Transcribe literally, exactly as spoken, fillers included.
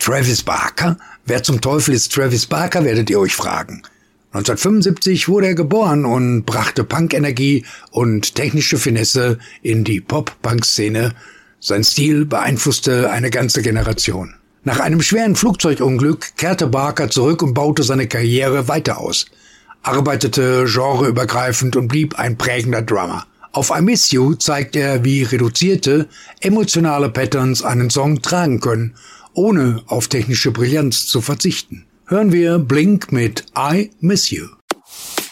Travis Barker? Wer zum Teufel ist Travis Barker, werdet ihr euch fragen. neunzehnhundertfünfundsiebzig wurde er geboren und brachte Punk-Energie und technische Finesse in die Pop-Punk-Szene. Sein Stil beeinflusste eine ganze Generation. Nach einem schweren Flugzeugunglück kehrte Barker zurück und baute seine Karriere weiter aus, arbeitete genreübergreifend und blieb ein prägender Drummer. Auf I Miss You zeigt er, wie reduzierte, emotionale Patterns einen Song tragen können, ohne auf technische Brillanz zu verzichten. Hören wir Blink mit I Miss You.